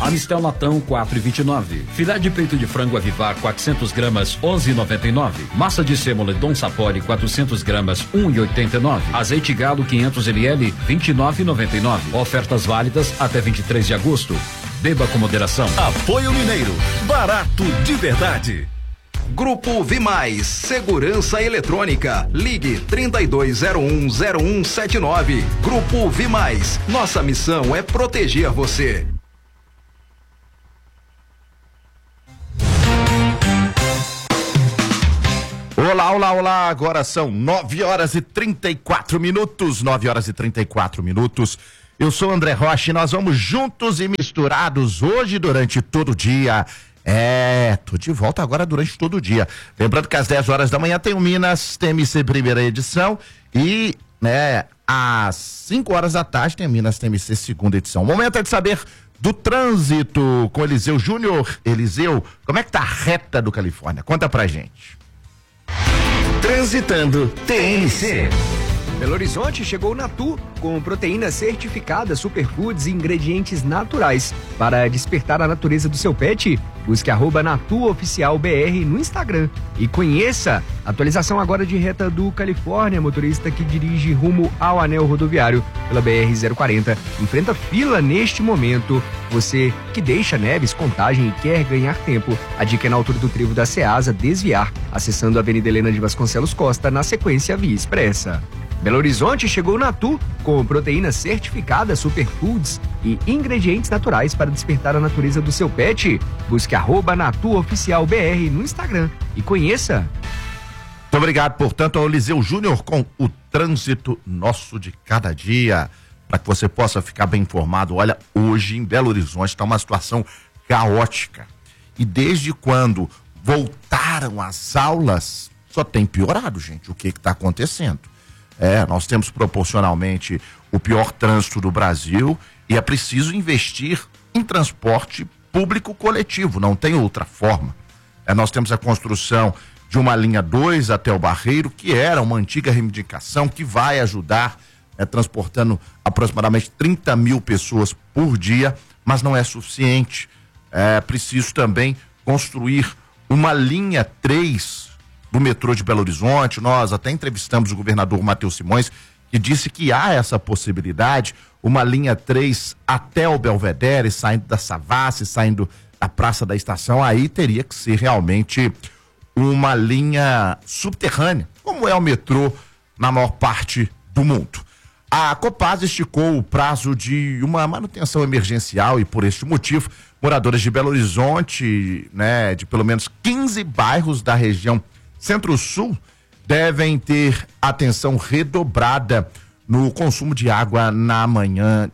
Amistel latão 4,29. Filé de peito de frango Avivar 400 gramas 11,99. Massa de sêmola Dom Sapori 400 gramas 1,89. Azeite galo 500 ml 29,99. Ofertas válidas até 23 de agosto. Beba com moderação. Apoio Mineiro, barato de verdade. Grupo Vimais, Segurança Eletrônica. Ligue 32010179. Grupo Vimais, nossa missão é proteger você. Olá, olá, olá, agora são 9h34, 9h34. Eu sou André Rocha e nós vamos juntos e misturados hoje durante todo o dia. Tô de volta agora durante todo o dia. Lembrando que às 10 horas da manhã tem o Minas TMC primeira edição e, às 5 horas da tarde tem o Minas TMC segunda edição. O momento é de saber do trânsito com Eliseu Júnior. Eliseu, como é que tá a reta do Califórnia? Conta pra gente. Transitando TMC. Belo Horizonte chegou Natu com proteína certificada Superfoods e ingredientes naturais. Para despertar a natureza do seu pet, busque @NatuOficialBR no Instagram e conheça a atualização agora de reta do Califórnia. Motorista que dirige rumo ao anel rodoviário pela BR-040 enfrenta fila neste momento. Você que deixa Neves, Contagem e quer ganhar tempo, a dica é na altura do trevo da Ceasa desviar, acessando a Avenida Helena de Vasconcelos Costa, na sequência Via Expressa. Belo Horizonte chegou Natu com proteína certificada Superfoods e ingredientes naturais para despertar a natureza do seu pet. Busque @NatuOficialBR no Instagram e conheça. Muito obrigado, portanto, ao Eliseu Júnior com o trânsito nosso de cada dia, para que você possa ficar bem informado. Olha, hoje em Belo Horizonte está uma situação caótica e desde quando voltaram as aulas só tem piorado, gente. O que está acontecendo? Nós temos proporcionalmente o pior trânsito do Brasil e é preciso investir em transporte público coletivo, não tem outra forma. Nós temos a construção de uma linha 2 até o Barreiro, que era uma antiga reivindicação que vai ajudar, transportando aproximadamente 30 mil pessoas por dia, mas não é suficiente. É preciso também construir uma linha 3 do metrô de Belo Horizonte. Nós até entrevistamos o governador Matheus Simões, que disse que há essa possibilidade, uma linha 3 até o Belvedere, saindo da Savassi, saindo da Praça da Estação. Aí teria que ser realmente uma linha subterrânea, como é o metrô na maior parte do mundo. A Copasa esticou o prazo de uma manutenção emergencial e, por este motivo, moradores de Belo Horizonte, de pelo menos 15 bairros da região Centro-Sul, devem ter atenção redobrada no consumo de água na manhã,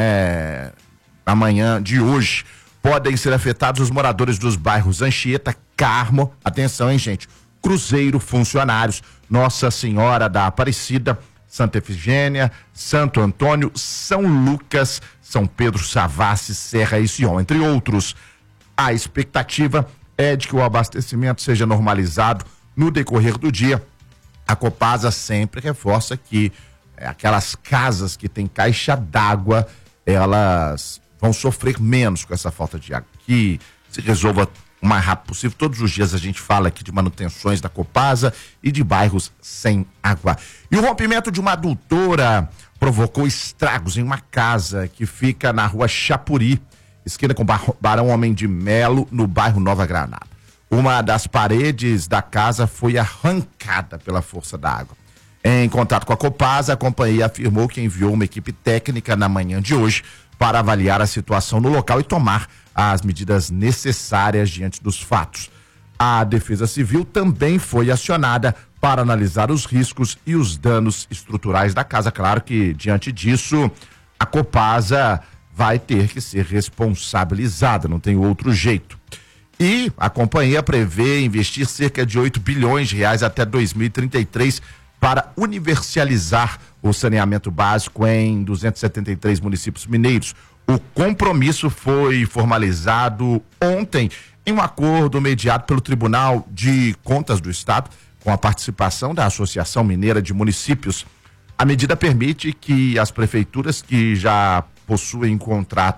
na manhã de hoje. Podem ser afetados os moradores dos bairros Anchieta, Carmo, atenção, hein, gente, Cruzeiro, Funcionários, Nossa Senhora da Aparecida, Santa Efigênia, Santo Antônio, São Lucas, São Pedro, Savassi, Serra e Sion, entre outros. A expectativa é de que o abastecimento seja normalizado no decorrer do dia. A Copasa sempre reforça que aquelas casas que têm caixa d'água, elas vão sofrer menos com essa falta de água, que se resolva o mais rápido possível. Todos os dias a gente fala aqui de manutenções da Copasa e de bairros sem água. E o rompimento de uma adutora provocou estragos em uma casa que fica na rua Chapuri, esquina com Barão Homem de Melo, no bairro Nova Granada. Uma das paredes da casa foi arrancada pela força da água. Em contato com a Copasa, a companhia afirmou que enviou uma equipe técnica na manhã de hoje para avaliar a situação no local e tomar as medidas necessárias diante dos fatos. A Defesa Civil também foi acionada para analisar os riscos e os danos estruturais da casa. Claro que, diante disso, a Copasa vai ter que ser responsabilizada, não tem outro jeito. E a companhia prevê investir cerca de 8 bilhões de reais até 2033 para universalizar o saneamento básico em 273 municípios mineiros. O compromisso foi formalizado ontem em um acordo mediado pelo Tribunal de Contas do Estado, com a participação da Associação Mineira de Municípios. A medida permite que as prefeituras que já possuem contrato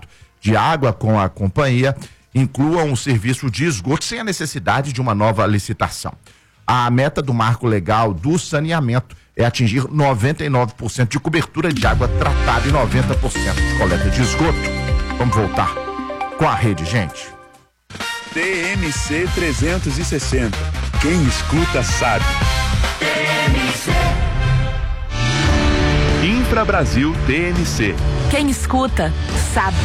de água com a companhia inclua um serviço de esgoto sem a necessidade de uma nova licitação. A meta do marco legal do saneamento é atingir 99% de cobertura de água tratada e 90% de coleta de esgoto. Vamos voltar com a rede, gente. TMC 360. Quem escuta sabe. Infra Brasil TMC. Quem escuta sabe.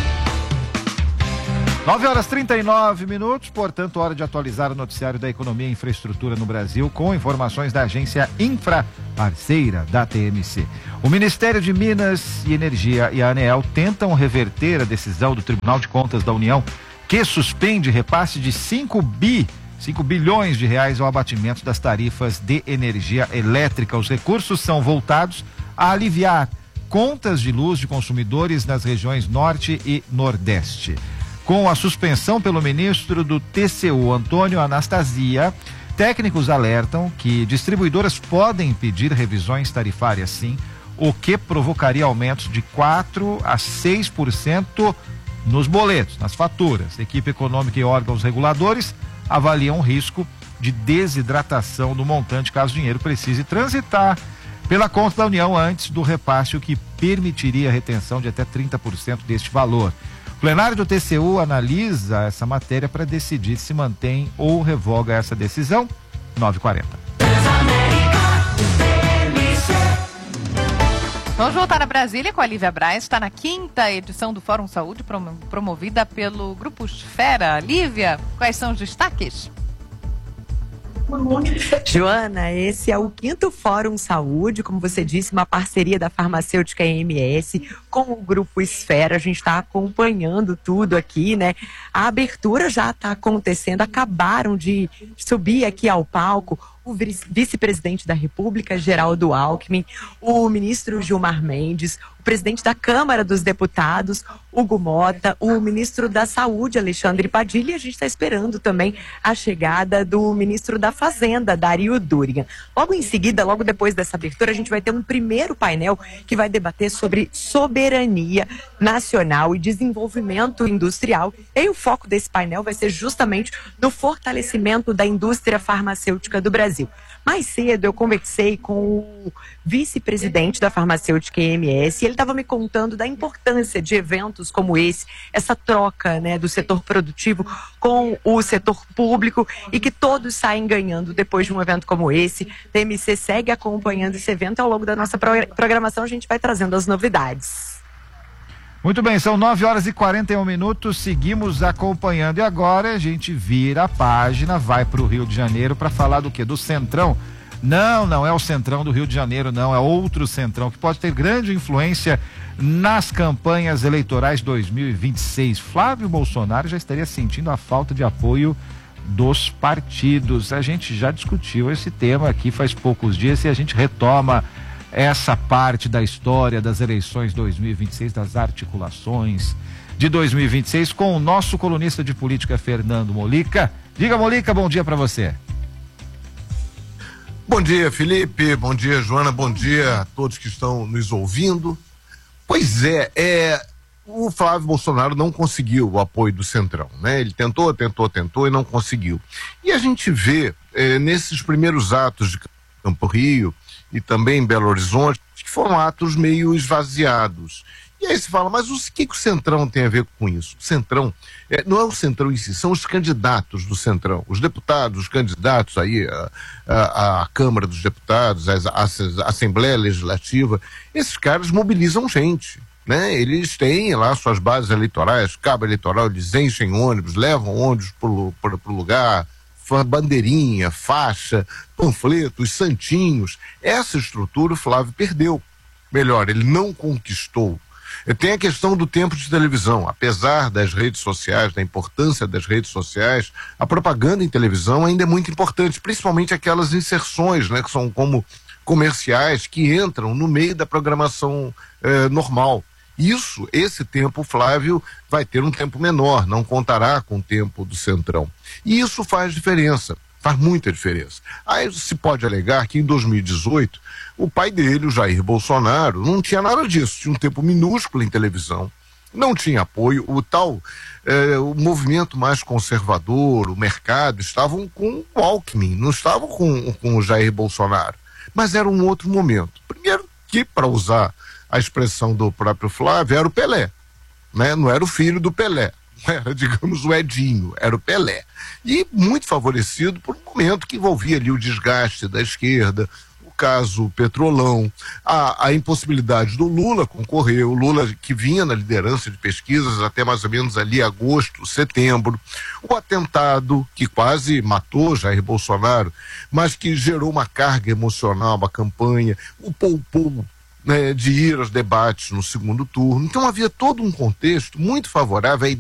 9h39, portanto, hora de atualizar o noticiário da economia e infraestrutura no Brasil com informações da agência Infra, parceira da TMC. O Ministério de Minas e Energia e a ANEEL tentam reverter a decisão do Tribunal de Contas da União que suspende repasse de 5 bilhões de reais ao abatimento das tarifas de energia elétrica. Os recursos são voltados a aliviar contas de luz de consumidores nas regiões Norte e Nordeste. Com a suspensão pelo ministro do TCU, Antônio Anastasia, técnicos alertam que distribuidoras podem pedir revisões tarifárias sim, o que provocaria aumentos de 4% a 6% nos boletos, nas faturas. A equipe econômica e órgãos reguladores avaliam o risco de desidratação do montante caso o dinheiro precise transitar pela conta da União antes do repasse, o que permitiria a retenção de até 30% deste valor. O plenário do TCU analisa essa matéria para decidir se mantém ou revoga essa decisão. 9h40. Vamos voltar a Brasília com a Lívia Braz. Está na 5ª edição do Fórum Saúde, promovida pelo Grupo Esfera. Lívia, quais são os destaques? Joana, esse é o 5º Fórum Saúde, como você disse, uma parceria da farmacêutica EMS com o Grupo Esfera. A gente está acompanhando tudo aqui, né? A abertura já está acontecendo, acabaram de subir aqui ao palco o vice-presidente da República, Geraldo Alckmin, o ministro Gilmar Mendes, o presidente da Câmara dos Deputados, Hugo Mota, o ministro da Saúde, Alexandre Padilha, e a gente está esperando também a chegada do ministro da Fazenda, Dario Durigan. Logo em seguida, logo depois dessa abertura, a gente vai ter um primeiro painel que vai debater sobre soberania nacional e desenvolvimento industrial. E aí o foco desse painel vai ser justamente no fortalecimento da indústria farmacêutica do Brasil. Mais cedo eu conversei com o vice-presidente da farmacêutica EMS e ele estava me contando da importância de eventos como esse, essa troca, né, do setor produtivo com o setor público e que todos saem ganhando depois de um evento como esse. A TMC segue acompanhando esse evento e ao longo da nossa programação a gente vai trazendo as novidades. Muito bem, são 9h41, seguimos acompanhando e agora a gente vira a página, vai para o Rio de Janeiro para falar do quê? Do Centrão. Não é o Centrão do Rio de Janeiro, não, é outro Centrão que pode ter grande influência nas campanhas eleitorais 2026. Flávio Bolsonaro já estaria sentindo a falta de apoio dos partidos. A gente já discutiu esse tema aqui faz poucos dias e a gente retoma essa parte da história das eleições 2026, das articulações de 2026 com o nosso colunista de política, Fernando Molica. Diga, Molica, bom dia para você. Bom dia, Felipe, bom dia, Joana, bom dia a todos que estão nos ouvindo. Pois o Flávio Bolsonaro não conseguiu o apoio do Centrão, né? Ele tentou e não conseguiu. E a gente vê nesses primeiros atos de Campo Rio e também em Belo Horizonte, que foram atos meio esvaziados. E aí se fala, mas o que o Centrão tem a ver com isso? O Centrão, não é o Centrão em si, são os candidatos do Centrão, os deputados, os candidatos aí à Câmara dos Deputados, à Assembleia Legislativa. Esses caras mobilizam gente, né? Eles têm lá suas bases eleitorais, cabo eleitoral, eles enchem ônibus, levam ônibus para o lugar, bandeirinha, faixa, panfletos, santinhos. Essa estrutura o Flávio perdeu. Melhor, ele não conquistou. Tem a questão do tempo de televisão. Apesar das redes sociais, da importância das redes sociais, a propaganda em televisão ainda é muito importante, principalmente aquelas inserções, né, que são como comerciais que entram no meio da programação normal. Esse tempo, o Flávio vai ter um tempo menor, não contará com o tempo do Centrão. E isso faz diferença, faz muita diferença. Aí se pode alegar que em 2018, o pai dele, o Jair Bolsonaro, não tinha nada disso, tinha um tempo minúsculo em televisão, não tinha apoio. O movimento mais conservador, o mercado, estavam com o Alckmin, não estavam com o Jair Bolsonaro. Mas era um outro momento. Primeiro que, para usar a expressão do próprio Flávio, era o Pelé, né? Não era o filho do Pelé, era, digamos, o Edinho, era o Pelé. E muito favorecido por um momento que envolvia ali o desgaste da esquerda, o caso Petrolão, a impossibilidade do Lula concorrer, o Lula que vinha na liderança de pesquisas até mais ou menos ali agosto, setembro, o atentado que quase matou Jair Bolsonaro, mas que gerou uma carga emocional, uma campanha, o poupou, né, de ir aos debates no segundo turno. Então havia todo um contexto muito favorável à